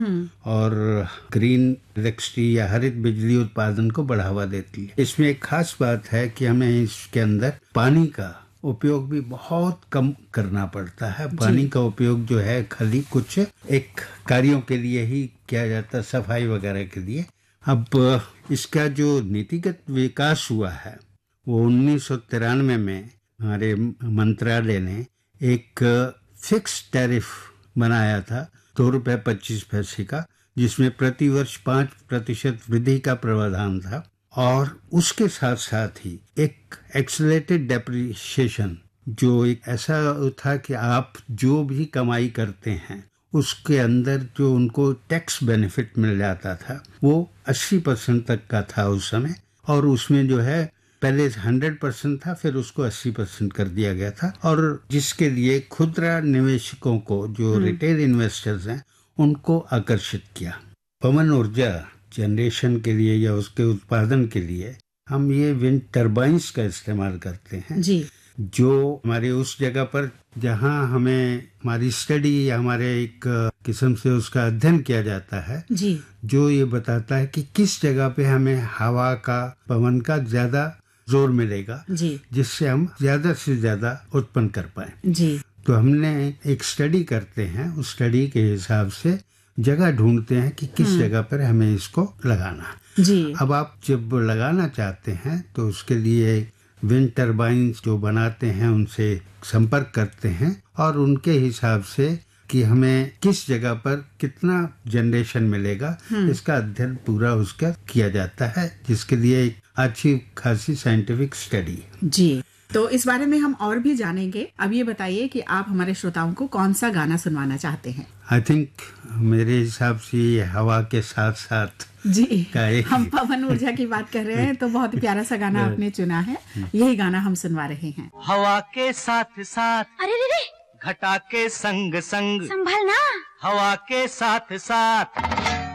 और green electricity या हरित बिजली उत्पादन को बढ़ावा देती है। इसमें एक खास बात है कि हमें इसके अंदर पानी का उपयोग भी बहुत कम करना पड़ता है। पानी का उपयोग जो है खाली कुछ एक कार्यों के लिए ही किया जाता है, सफाई वगैरह के लिए। अब इसका जो नीतिगत विकास हुआ है वो 1993 में हमारे मंत्रालय ने एक फिक्स टैरिफ बनाया था ₹2.25 का, जिसमें प्रतिवर्ष 5% वृद्धि का प्रावधान था। और उसके साथ साथ ही एक एक्सेलरेटेड डेप्रिसिएशन, जो एक ऐसा था कि आप जो भी कमाई करते हैं उसके अंदर जो उनको टैक्स बेनिफिट मिल जाता था वो 80% तक का था उस समय। और उसमें जो है पहले 100% था, फिर उसको 80% कर दिया गया था। और जिसके लिए खुदरा निवेशकों को, जो रिटेल इन्वेस्टर्स हैं, उनको आकर्षित किया। पवन ऊर्जा जनरेशन के लिए या उसके उत्पादन के लिए हम ये विंड टर्बाइन्स का इस्तेमाल करते हैं जी, जो हमारे उस जगह पर जहां हमें हमारी स्टडी या हमारे एक किस्म से उसका अध्ययन किया जाता है जी, जो ये बताता है कि किस जगह पे हमें हवा का, पवन का ज्यादा जोर मिलेगा जी, जिससे हम ज्यादा से ज्यादा उत्पन्न कर पाए जी। तो हमने एक स्टडी करते हैं, उस स्टडी के हिसाब से जगह ढूंढते हैं कि किस जगह पर हमें इसको लगाना जी। अब आप जब लगाना चाहते हैं तो उसके लिए विंड टर्बाइन्स जो बनाते हैं उनसे संपर्क करते हैं और उनके हिसाब से कि हमें किस जगह पर कितना जनरेशन मिलेगा इसका अध्ययन पूरा उसका किया जाता है, जिसके लिए एक अच्छी खासी साइंटिफिक स्टडी जी। तो इस बारे में हम और भी जानेंगे। अब ये बताइए कि आप हमारे श्रोताओं को कौन सा गाना सुनवाना चाहते हैं? आई थिंक मेरे हिसाब से ये हवा के साथ साथ जी, हम पवन ऊर्जा की बात कर रहे हैं तो बहुत प्यारा सा गाना आपने चुना है, यही गाना हम सुनवा रहे हैं। हवा के साथ साथ, अरे रे रे, घटा के संग संग, संभलना, हवा के साथ साथ